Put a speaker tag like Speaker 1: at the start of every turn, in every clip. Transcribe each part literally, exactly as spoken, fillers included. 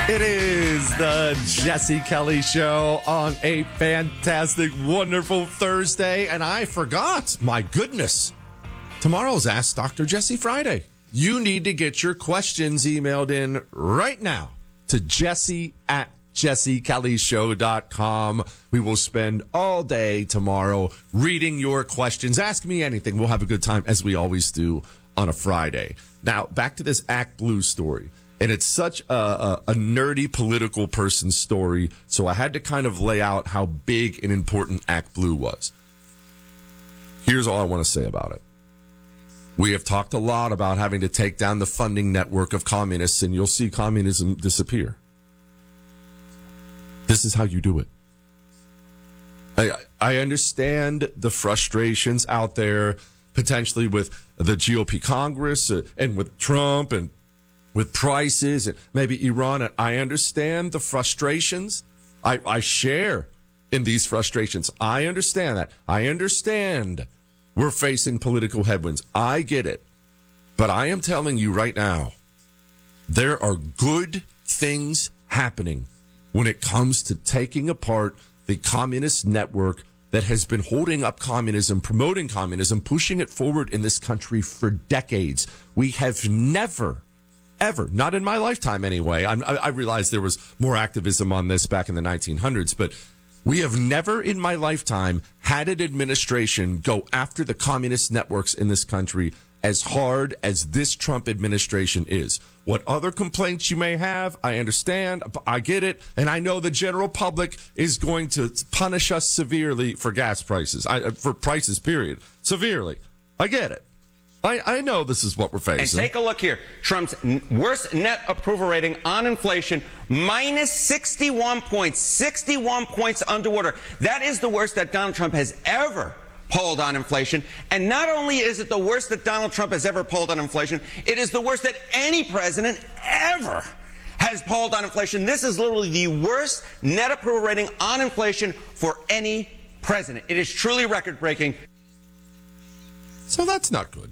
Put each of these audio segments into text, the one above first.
Speaker 1: It is the Jesse Kelly Show on a fantastic, wonderful Thursday. And I forgot, my goodness, tomorrow's Ask Doctor Jesse Friday. You need to get your questions emailed in right now to Jesse at jesse kelly show dot com. We will spend all day tomorrow reading your questions. Ask me anything. We'll have a good time, as we always do on a Friday. Now, back to this Act Blue story. And it's such a, a, a nerdy political person's story, so I had to kind of lay out how big and important Act Blue was. Here's all I want to say about it. We have talked a lot about having to take down the funding network of communists, and you'll see communism disappear. This is how you do it. I, I understand the frustrations out there, potentially with the G O P Congress uh, and with Trump and with prices and maybe Iran. And I understand the frustrations. I, I share in these frustrations. I understand that. I understand we're facing political headwinds. I get it. But I am telling you right now, there are good things happening when it comes to taking apart the communist network that has been holding up communism, promoting communism, pushing it forward in this country for decades. We have never, ever, not in my lifetime anyway, I'm, I, I realize there was more activism on this back in the nineteen hundreds, but we have never in my lifetime had an administration go after the communist networks in this country as hard as this Trump administration is. What other complaints you may have, I understand, I get it, and I know the general public is going to punish us severely for gas prices, I, for prices, period, severely. I get it. I, I know this is what we're facing.
Speaker 2: And take a look here. Trump's n- worst net approval rating on inflation, minus sixty-one points, sixty-one points underwater. That is the worst that Donald Trump has ever polled on inflation. And not only is it the worst that Donald Trump has ever polled on inflation, it is the worst that any president ever has polled on inflation. This is literally the worst net approval rating on inflation for any president. It is truly record-breaking.
Speaker 1: So that's not good.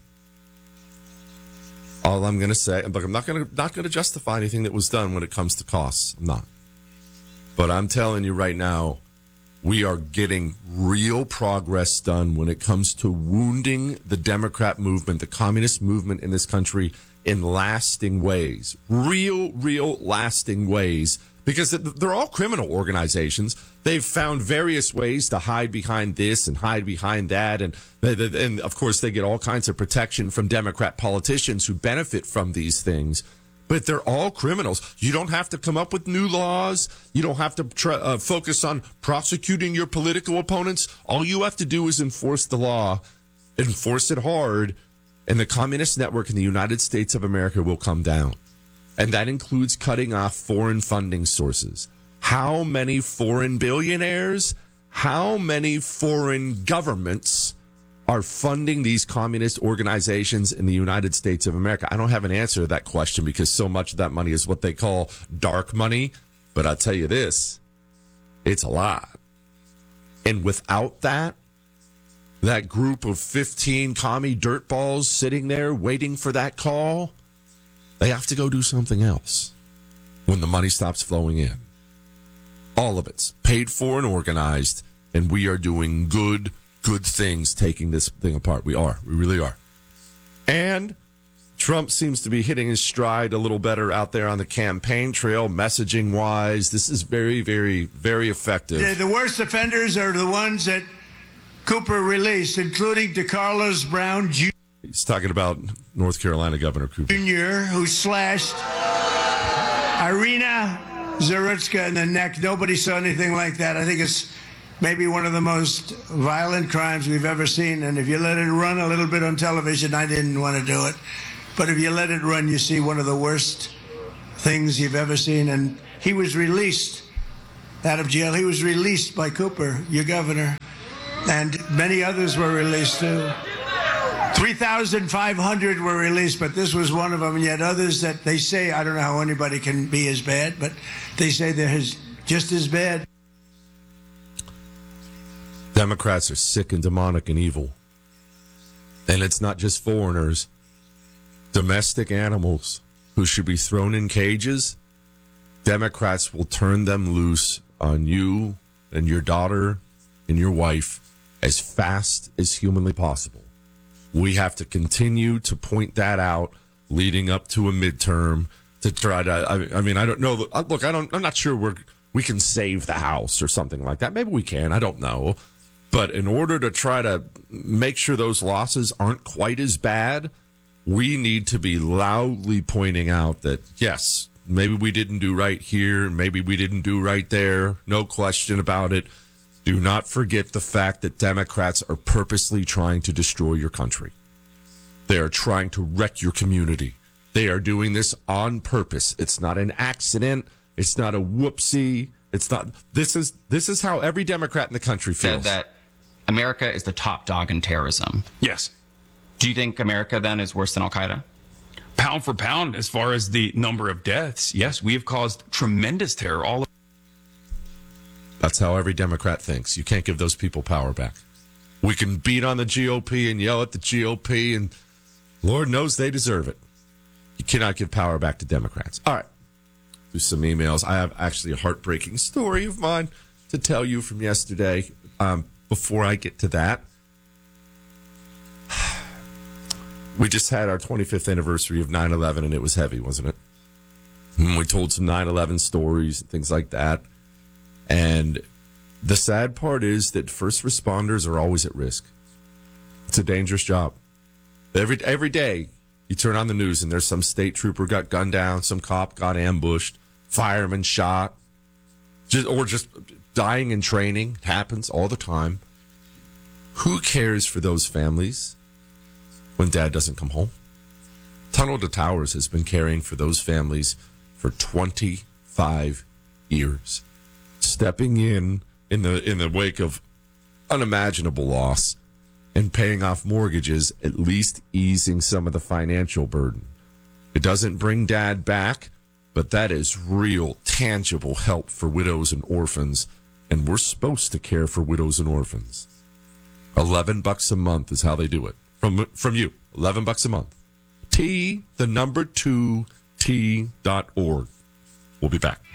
Speaker 1: All I'm going to say, but I'm not going to not going to justify anything that was done when it comes to costs. I'm not. But I'm telling you right now, we are getting real progress done when it comes to wounding the Democrat movement, the communist movement in this country in lasting ways. Real, real lasting ways. Because they're all criminal organizations. They've found various ways to hide behind this and hide behind that. And, and of course, they get all kinds of protection from Democrat politicians who benefit from these things. But they're all criminals. You don't have to come up with new laws. You don't have to try, uh, focus on prosecuting your political opponents. All you have to do is enforce the law, enforce it hard, and the communist network in the United States of America will come down. And that includes cutting off foreign funding sources. How many foreign billionaires, how many foreign governments are funding these communist organizations in the United States of America? I don't have an answer to that question because so much of that money is what they call dark money. But I'll tell you this, it's a lot. And without that, that group of fifteen commie dirtballs sitting there waiting for that call, they have to go do something else when the money stops flowing in. All of it's paid for and organized, and we are doing good, good things taking this thing apart. We are. We really are. And Trump seems to be hitting his stride a little better out there on the campaign trail, messaging-wise. This is very, very, very effective.
Speaker 3: The, the worst offenders are the ones that Cooper released, including DeCarlos Brown Junior
Speaker 1: He's talking about North Carolina Governor Cooper,
Speaker 3: Junior, who slashed Irina Zarutska in the neck. Nobody saw anything like that. I think it's maybe one of the most violent crimes we've ever seen. And if you let it run a little bit on television, I didn't want to do it. But if you let it run, you see one of the worst things you've ever seen. And he was released out of jail. He was released by Cooper, your governor. And many others were released, too. three thousand five hundred were released, but this was one of them. And yet others that they say, I don't know how anybody can be as bad, but they say they're just as bad.
Speaker 1: Democrats are sick and demonic and evil. And it's not just foreigners. Domestic animals who should be thrown in cages, Democrats will turn them loose on you and your daughter and your wife as fast as humanly possible. We have to continue to point that out leading up to a midterm to try to, I, I mean, I don't know. Look, I don't, I'm not sure we're, we can save the House or something like that. Maybe we can. I don't know. But in order to try to make sure those losses aren't quite as bad, we need to be loudly pointing out that, yes, maybe we didn't do right here. Maybe we didn't do right there. No question about it. Do not forget the fact that Democrats are purposely trying to destroy your country. They are trying to wreck your community. They are doing this on purpose. It's not an accident. It's not a whoopsie. It's not. This is this is how every Democrat in the country feels.
Speaker 4: Said that America is the top dog in terrorism.
Speaker 5: Yes.
Speaker 4: Do you think America then is worse than Al Qaeda?
Speaker 5: Pound for pound, as far as the number of deaths, yes, we have caused tremendous terror. All of-
Speaker 1: That's how every Democrat thinks. You can't give those people power back. We can beat on the G O P and yell at the G O P, and Lord knows they deserve it. You cannot give power back to Democrats. All right. Do some emails. I have actually a heartbreaking story of mine to tell you from yesterday. Um, before I get to that, we just had our twenty-fifth anniversary of nine eleven, and it was heavy, wasn't it? And we told some nine eleven stories and things like that. And the sad part is that first responders are always at risk. It's a dangerous job. Every every day you turn on the news and there's some state trooper got gunned down, some cop got ambushed, fireman shot, just or just dying in training. It happens all the time. Who cares for those families when dad doesn't come home? Tunnel to Towers has been caring for those families for twenty-five years. Stepping in in the in the wake of unimaginable loss and paying off mortgages, at least easing some of the financial burden. It doesn't bring dad back, but that is real, tangible help for widows and orphans, and we're supposed to care for widows and orphans. Eleven bucks a month is how they do it. From from you, eleven bucks a month. T, the number two, T dot org. We'll be back.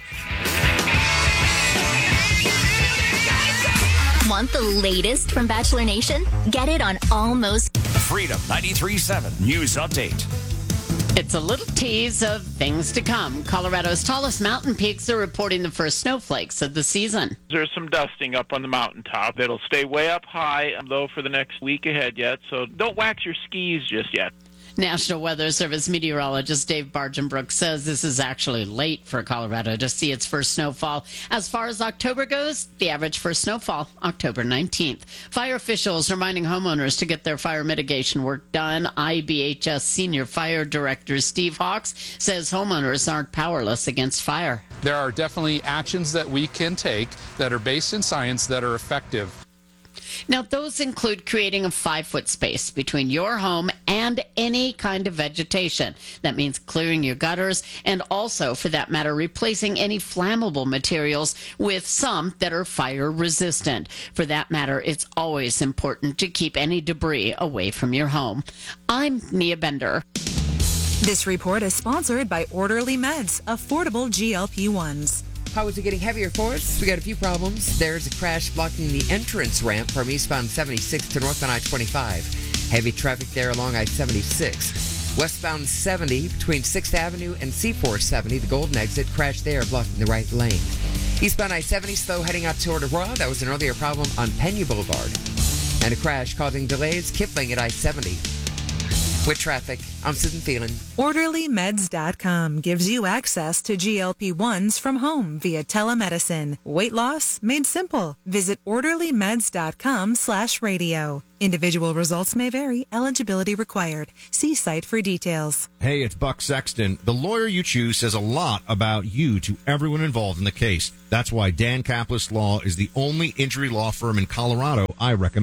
Speaker 6: Want the latest from Bachelor Nation? Get it on Almost.
Speaker 7: Freedom ninety-three point seven News Update.
Speaker 8: It's a little tease of things to come. Colorado's tallest mountain peaks are reporting the first snowflakes of the season.
Speaker 9: There's some dusting up on the mountaintop. It'll stay way up high, though, for the next week ahead yet, so don't wax your skis just yet.
Speaker 8: National Weather Service meteorologist Dave Bargenbrook says this is actually late for Colorado to see its first snowfall. As far as October goes, the average first snowfall, October nineteenth. Fire officials reminding homeowners to get their fire mitigation work done. I B H S Senior Fire Director Steve Hawks says homeowners aren't powerless against fire.
Speaker 10: There are definitely actions that we can take that are based in science that are effective.
Speaker 8: Now, those include creating a five-foot space between your home and any kind of vegetation. That means clearing your gutters and also, for that matter, replacing any flammable materials with some that are fire-resistant. For that matter, it's always important to keep any debris away from your home. I'm Nia Bender.
Speaker 11: This report is sponsored by Orderly Meds, affordable G L P ones.
Speaker 12: How is it getting heavier for us? We got a few problems. There's a crash blocking the entrance ramp from eastbound seventy-six to northbound I twenty-five. Heavy traffic there along I seventy-six. Westbound seventy between sixth Avenue and C four seventy, the Golden exit, crash there blocking the right lane. Eastbound I seventy slow heading out toward Aurora. That was an earlier problem on Pena Boulevard. And a crash causing delays, Kipling at I seventy. With traffic, I'm Susan Thielen.
Speaker 11: Orderly Meds dot com gives you access to G L P ones from home via telemedicine. Weight loss made simple. Visit Orderly Meds dot com slash radio. Individual results may vary. Eligibility required. See site for details.
Speaker 13: Hey, it's Buck Sexton. The lawyer you choose says a lot about you to everyone involved in the case. That's why Dan Kaplis Law is the only injury law firm in Colorado I recommend.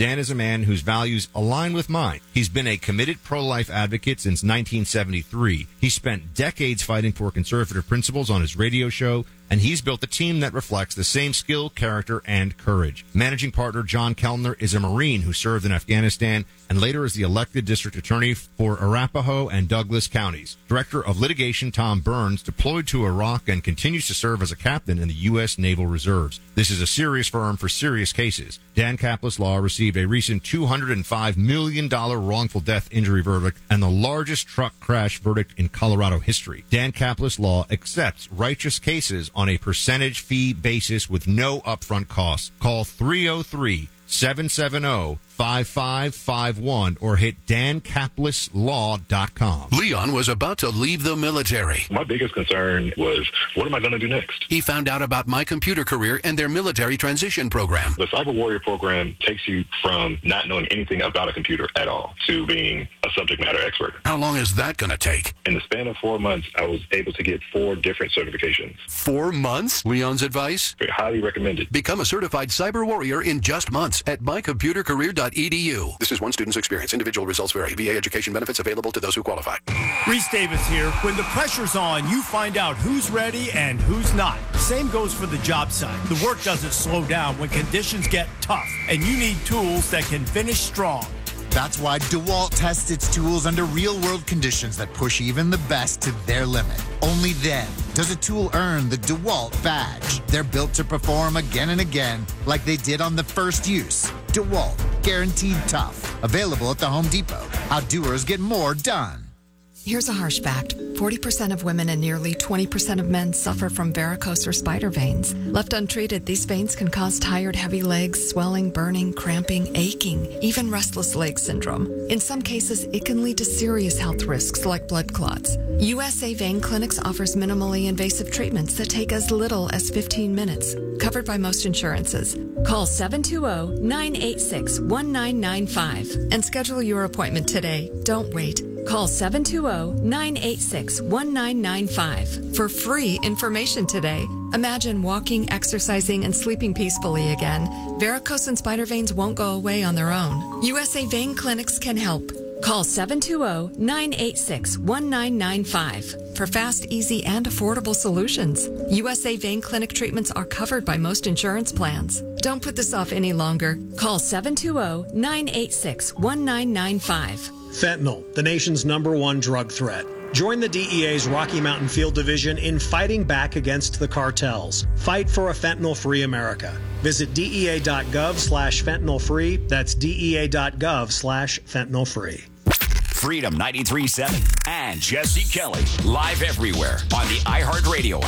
Speaker 13: Dan is a man whose values align with mine. He's been a committed pro-life advocate since nineteen seventy-three. He spent decades fighting for conservative principles on his radio show, and he's built a team that reflects the same skill, character, and courage. Managing partner John Kellner is a Marine who served in Afghanistan and later is the elected district attorney for Arapahoe and Douglas counties. Director of litigation Tom Burns deployed to Iraq and continues to serve as a captain in the U S Naval Reserves. This is a serious firm for serious cases. Dan Kaplan Law received a recent two hundred five million dollars wrongful death injury verdict and the largest truck crash verdict in Colorado history. Dan Kaplan Law accepts righteous cases on a percentage fee basis with no upfront costs. Call three oh three, seven seven oh, five five five one or hit dan kaplis law dot com.
Speaker 14: Leon was about to leave the military.
Speaker 15: My biggest concern was, what am I going to do next?
Speaker 14: He found out about My Computer Career and their military transition program.
Speaker 15: The Cyber Warrior program takes you from not knowing anything about a computer at all to being a subject matter expert.
Speaker 14: How long is that going to take?
Speaker 15: In the span of four months, I was able to get four different certifications.
Speaker 14: Four months? Leon's advice?
Speaker 15: Highly recommended.
Speaker 14: Become a certified cyber warrior in just months at my computer career dot e d u. This is one student's experience. Individual results vary. V A education benefits available to those who qualify.
Speaker 16: Reese Davis here. When the pressure's on, you find out who's ready and who's not. Same goes for the job site. The work doesn't slow down when conditions get tough, and you need tools that can finish strong.
Speaker 17: That's why DeWalt tests its tools under real-world conditions that push even the best to their limit. Only then does a tool earn the DeWalt badge. They're built to perform again and again like they did on the first use. DeWalt, guaranteed tough. Available at the Home Depot. How doers get more done.
Speaker 18: Here's a harsh fact. forty percent of women and nearly twenty percent of men suffer from varicose or spider veins. Left untreated, these veins can cause tired, heavy legs, swelling, burning, cramping, aching, even restless leg syndrome. In some cases, it can lead to serious health risks like blood clots. U S A Vein Clinics offers minimally invasive treatments that take as little as fifteen minutes, covered by most insurances. Call seven two zero, nine eight six, one nine nine five and schedule your appointment today. Don't wait. Call seven two zero, nine eight six, one nine nine five for free information today. Imagine walking, exercising, and sleeping peacefully again. Varicose and spider veins won't go away on their own. U S A Vein Clinics can help. Call seven two zero, nine eight six, one nine nine five for fast, easy, and affordable solutions. U S A Vein Clinic treatments are covered by most insurance plans. Don't put this off any longer. Call seven two zero, nine eight six, one nine nine five.
Speaker 19: Fentanyl, the nation's number one drug threat. Join the D E A's Rocky Mountain Field Division in fighting back against the cartels. Fight for a fentanyl-free America. Visit dea.gov slash fentanyl-free. That's dea.gov slash fentanyl-free.
Speaker 7: Freedom ninety-three point seven and Jesse Kelly live everywhere on the iHeartRadio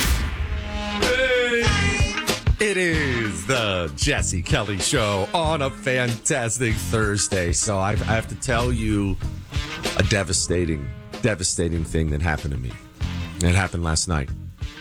Speaker 7: app.
Speaker 1: It is the Jesse Kelly Show on a fantastic Thursday. So I, I have to tell you a devastating, devastating thing that happened to me. It happened last night.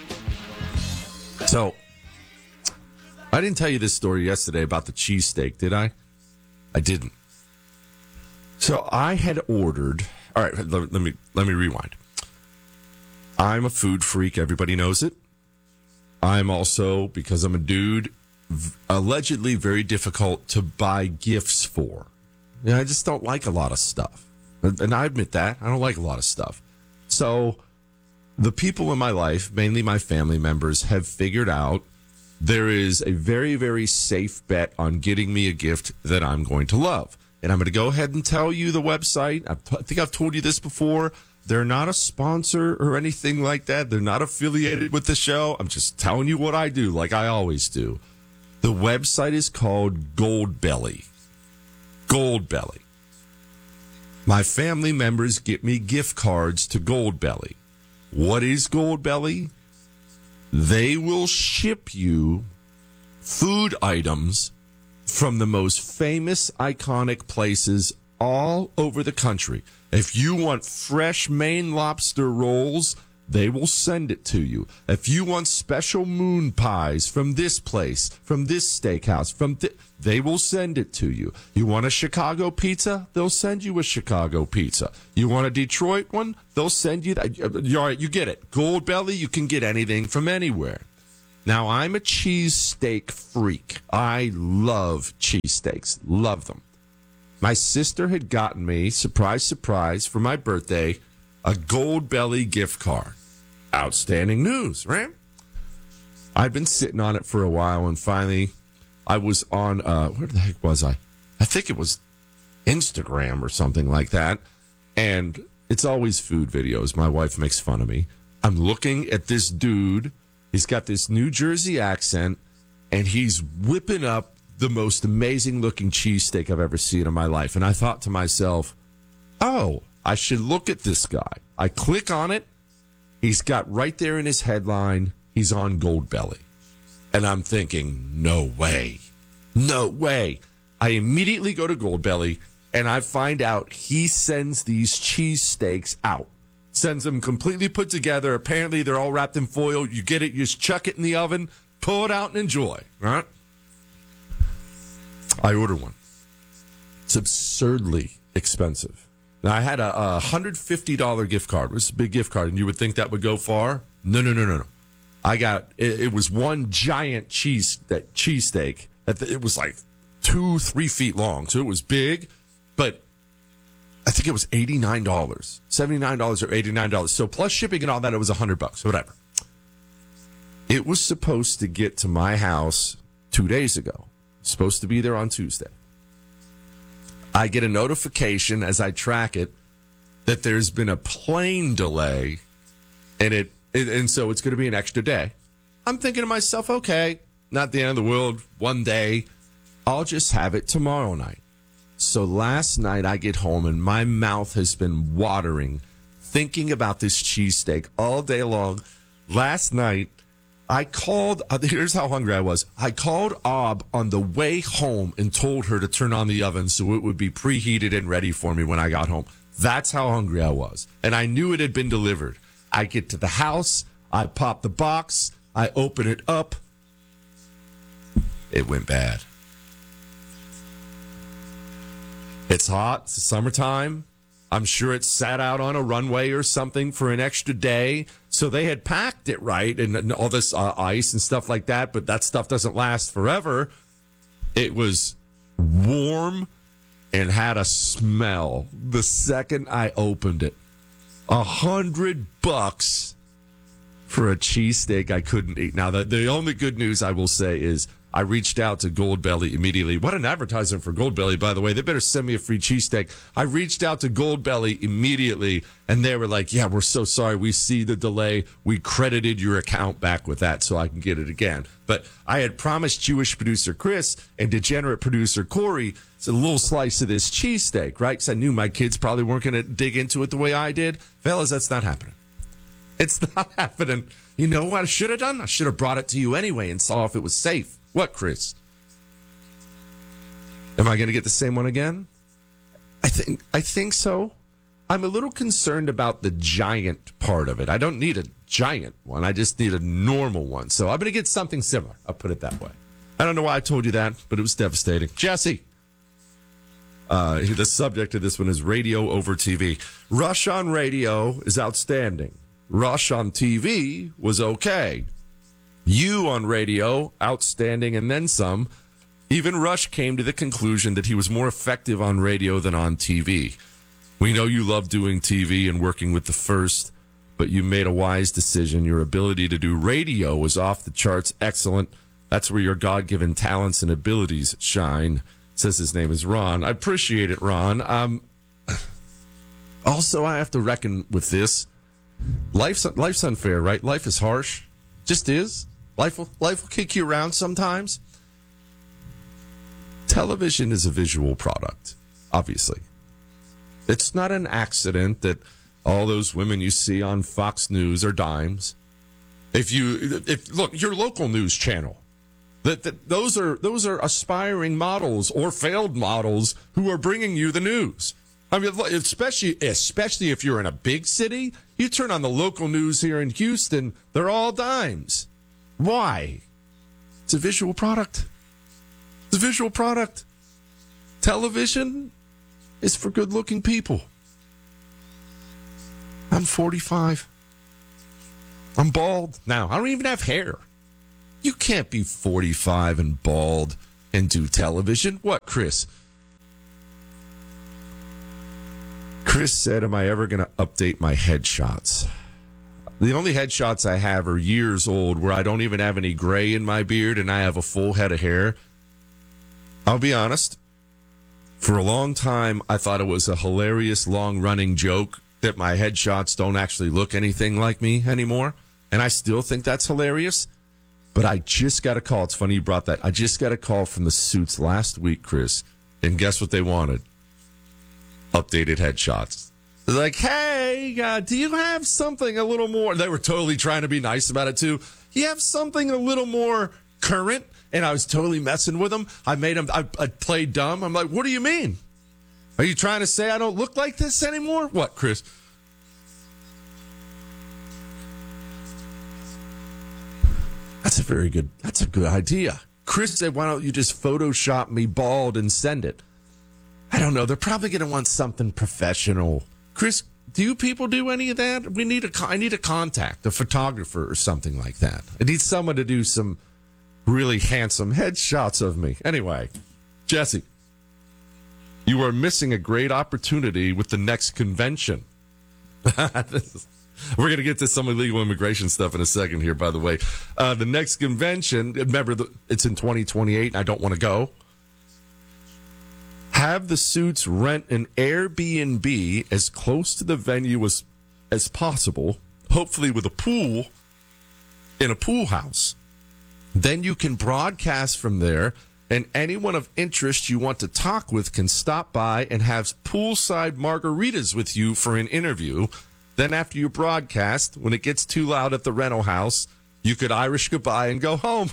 Speaker 1: So I didn't tell you this story yesterday about the cheesesteak, did I? I didn't. So I had ordered. All right, let, let me let me rewind. I'm a food freak. Everybody knows it. I'm also, because I'm a dude, v- allegedly very difficult to buy gifts for. You know, I just don't like a lot of stuff. And, and I admit that. I don't like a lot of stuff. So the people in my life, mainly my family members, have figured out there is a very, very safe bet on getting me a gift that I'm going to love. And I'm going to go ahead and tell you the website. I think I've told you this before. They're not a sponsor or anything like that. They're not affiliated with the show. I'm just telling you what I do, like I always do. The website is called Goldbelly. Goldbelly. My family members get me gift cards to Goldbelly. What is Goldbelly? They will ship you food items from the most famous, iconic places all over the country. If you want fresh Maine lobster rolls, they will send it to you. If you want special moon pies from this place, from this steakhouse, from th- they will send it to you. You want a Chicago pizza? They'll send you a Chicago pizza. You want a Detroit one? They'll send you that. All right, you get it. Goldbelly, you can get anything from anywhere. Now, I'm a cheesesteak freak. I love cheesesteaks. Love them. My sister had gotten me, surprise, surprise, for my birthday, a Gold Belly gift card. Outstanding news, right? I'd been sitting on it for a while, and finally I was on, uh, where the heck was I? I think it was Instagram or something like that. And it's always food videos. My wife makes fun of me. I'm looking at this dude. He's got this New Jersey accent, and he's whipping up the most amazing looking cheesesteak I've ever seen in my life. And I thought to myself, oh, I should look at this guy. I click on it. He's got right there in his headline, he's on Gold Belly. And I'm thinking, no way. No way. I immediately go to Gold Belly, and I find out he sends these cheesesteaks out. Sends them completely put together. Apparently, they're all wrapped in foil. You get it, you just chuck it in the oven, pull it out, and enjoy. All right? I order one. It's absurdly expensive. Now, I had a, a one hundred fifty dollars gift card. It was a big gift card, and you would think that would go far. No, no, no, no, no. I got, it, it was one giant cheese that cheesesteak. It was like two, three feet long, so it was big, but I think it was eighty-nine dollars, seventy-nine dollars or eighty-nine dollars. So plus shipping and all that, it was one hundred bucks, whatever. It was supposed to get to my house two days ago. Supposed to be there on Tuesday. I get a notification as I track it that there's been a plane delay, and it, it and so it's going to be an extra day. I'm thinking to myself, okay, not the end of the world, one day. I'll just have it tomorrow night. So last night I get home and my mouth has been watering thinking about this cheesesteak all day long. Last night I called, uh, here's how hungry I was. I called Ob on the way home and told her to turn on the oven so it would be preheated and ready for me when I got home. That's how hungry I was. And I knew it had been delivered. I get to the house, I pop the box, I open it up. It went bad. It's hot. It's the summertime. I'm sure it sat out on a runway or something for an extra day. So they had packed it right and, and all this uh, ice and stuff like that, but that stuff doesn't last forever. It was warm and had a smell the second I opened it. A hundred bucks for a cheesesteak I couldn't eat. Now, the, the only good news I will say is I reached out to Gold Belly immediately. What an advertisement for Gold Belly, by the way. They better send me a free cheesesteak. I reached out to Gold Belly immediately, and they were like, yeah, we're so sorry. We see the delay. We credited your account back with that so I can get it again. But I had promised Jewish producer Chris and degenerate producer Corey a little slice of this cheesesteak, right? Because I knew my kids probably weren't going to dig into it the way I did. Fellas, that's not happening. It's not happening. You know what I should have done? I should have brought it to you anyway and saw if it was safe. What, Chris? Am I going to get the same one again? I think I think so. I'm a little concerned about the giant part of it. I don't need a giant one. I just need a normal one. So I'm going to get something similar. I'll put it that way. I don't know why I told you that, but it was devastating. Jesse. Uh, the subject of this one is radio over T V. Rush on radio is outstanding. Rush on T V was okay. You on radio, outstanding, and then some. Even Rush came to the conclusion that he was more effective on radio than on T V. We know you love doing T V and working with the first, but you made a wise decision. Your ability to do radio was off the charts excellent. That's where your God-given talents and abilities shine. Says his name is Ron. I appreciate it, Ron. Um, also, I have to reckon with this. Life's, life's unfair, right? Life is harsh. Just is. Life will, life will kick you around sometimes. Television is a visual product, obviously. It's not an accident that all those women you see on Fox News are dimes. If you, if look, your local news channel, that, that those are those are aspiring models or failed models who are bringing you the news. I mean, especially especially if you're in a big city, you turn on the local news here in Houston, they're all dimes. Why? It's a visual product. It's a visual product. Television is for good-looking people. I'm forty-five. I'm bald now. I don't even have hair. You can't be forty-five and bald and do television. What, Chris? Chris said, am I ever going to update my headshots? The only headshots I have are years old where I don't even have any gray in my beard and I have a full head of hair. I'll be honest. For a long time, I thought it was a hilarious, long-running joke that my headshots don't actually look anything like me anymore. And I still think that's hilarious. But I just got a call. It's funny you brought that. I just got a call from the Suits last week, Chris. And guess what they wanted? Updated headshots. They're like, hey, uh, do you have something a little more? They were totally trying to be nice about it, too. You have something a little more current? And I was totally messing with them. I made them, I, I played dumb. I'm like, what do you mean? Are you trying to say I don't look like this anymore? What, Chris? That's a very good, that's a good idea. Chris said, why don't you just Photoshop me bald and send it? I don't know. They're probably going to want something professional. Chris, do you people do any of that? We need a, I need a contact, a photographer or something like that. I need someone to do some really handsome headshots of me. Anyway, Jesse, you are missing a great opportunity with the next convention. We're going to get to some illegal immigration stuff in a second here, by the way. Uh, the next convention, remember, the, it's in twenty twenty-eight, and I don't want to go. Have the Suits rent an Airbnb as close to the venue as, as possible, hopefully with a pool, in a pool house. Then you can broadcast from there, and anyone of interest you want to talk with can stop by and have poolside margaritas with you for an interview. Then after you broadcast, when it gets too loud at the rental house, you could Irish goodbye and go home.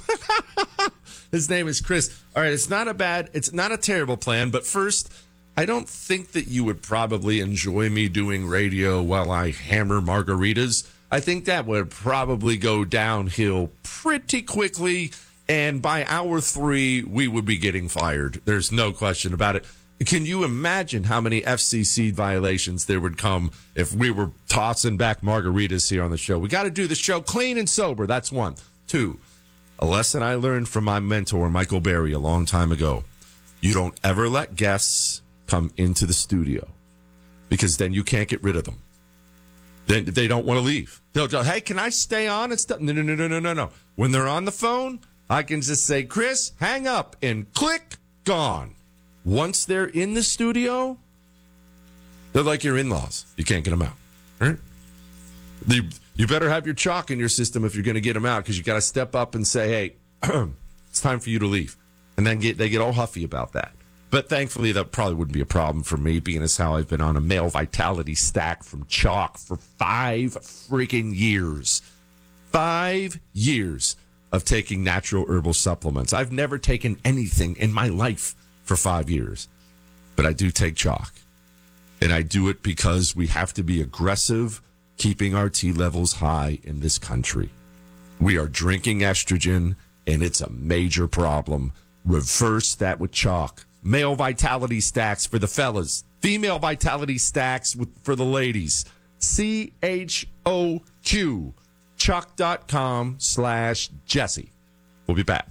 Speaker 1: His name is Chris. All right, it's not a bad, it's not a terrible plan, but first, I don't think that you would probably enjoy me doing radio while I hammer margaritas. I think that would probably go downhill pretty quickly, and by hour three, we would be getting fired. There's no question about it. Can you imagine how many F C C violations there would come if we were tossing back margaritas here on the show? We got to do the show clean and sober. That's one. Two, a lesson I learned from my mentor, Michael Berry, a long time ago. You don't ever let guests come into the studio because then you can't get rid of them. Then they don't want to leave. They'll go, hey, can I stay on and stuff? No, no, no, no, no, no, no. When they're on the phone, I can just say, Chris, hang up, and click, gone. Once they're in the studio, they're like your in-laws. You can't get them out. Right? You, you better have your chalk in your system if you're going to get them out, because you got to step up and say, hey, it's time for you to leave. And then get, they get all huffy about that. But thankfully, that probably wouldn't be a problem for me, being as how I've been on a male vitality stack from chalk for five freaking years. Five years of taking natural herbal supplements. I've never taken anything in my life for five years. But I do take chalk. And I do it because we have to be aggressive, keeping our T levels high in this country. We are drinking estrogen, and it's a major problem. Reverse that with chalk. Male vitality stacks for the fellas. Female vitality stacks with, for the ladies. C H O Q. Chalk.com slash Jesse. We'll be back.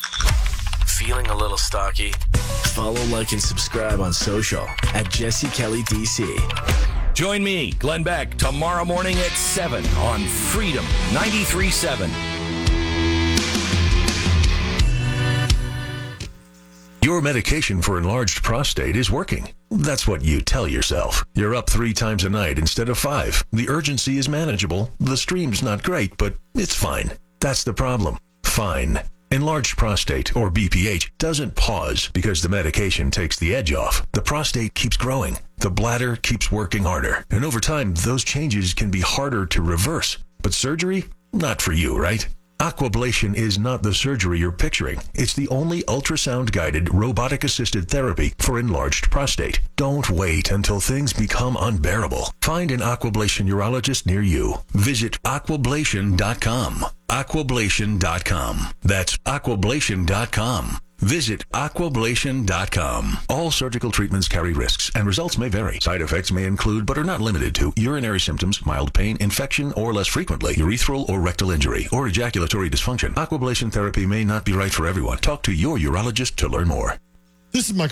Speaker 20: Feeling a little stocky? Follow, like, and subscribe on social at Jesse Kelly D C. Join me, Glenn Beck, tomorrow morning at seven on Freedom ninety-three point seven.
Speaker 21: Your medication for enlarged prostate is working. That's what you tell yourself. You're up three times a night instead of five. The urgency is manageable. The stream's not great, but it's fine. That's the problem. Fine. Enlarged prostate, or B P H, doesn't pause because the medication takes the edge off. The prostate keeps growing. The bladder keeps working harder. And over time, those changes can be harder to reverse. But surgery? Not for you, right? Aquablation is not the surgery you're picturing. It's the only ultrasound-guided, robotic-assisted therapy for enlarged prostate. Don't wait until things become unbearable. Find an Aquablation urologist near you. Visit aquablation dot com. aquablation dot com. That's aquablation dot com. Visit aquablation dot com. All surgical treatments carry risks, and results may vary. Side effects may include, but are not limited to, urinary symptoms, mild pain, infection, or less frequently, urethral or rectal injury, or ejaculatory dysfunction. Aquablation therapy may not be right for everyone. Talk to your urologist to learn more.
Speaker 2: This is Michael